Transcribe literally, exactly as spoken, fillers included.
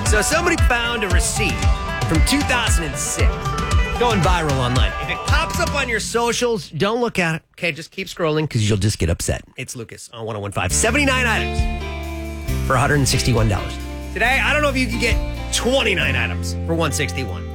So somebody found a receipt from two thousand six going viral online. If it pops up on your socials, don't look at it. Okay, just keep scrolling because you'll just get upset. It's Lucas on one oh one point five. seventy-nine items for one hundred sixty-one dollars. Today, I don't know if you can get twenty-nine items for one hundred sixty-one dollars.